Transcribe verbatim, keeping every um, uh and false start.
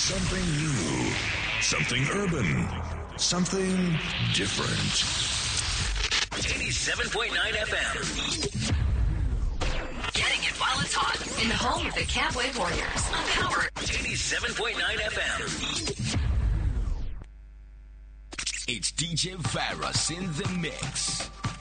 Something new, something urban, something different. eighty-seven point nine F M. Getting it while it's hot. In the home of the Catway Warriors. On Power eighty-seven point nine F M. It's D J Varus in the mix.